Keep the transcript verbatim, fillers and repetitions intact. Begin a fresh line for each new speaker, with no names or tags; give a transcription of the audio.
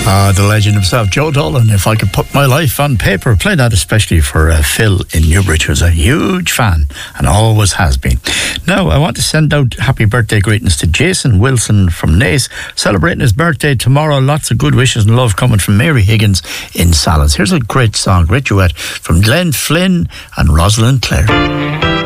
Ah, the legend himself, Joe Dolan. If I could put my life on paper, play that especially for uh, Phil in Newbridge, who's a huge fan and always has been. Now, I want to send out happy birthday greetings to Jason Wilson from Naas, celebrating his birthday tomorrow. Lots of good wishes and love coming from Mary Higgins in Salas. Here's a great song, great duet from Glenn Flynn and Rosalind Clare.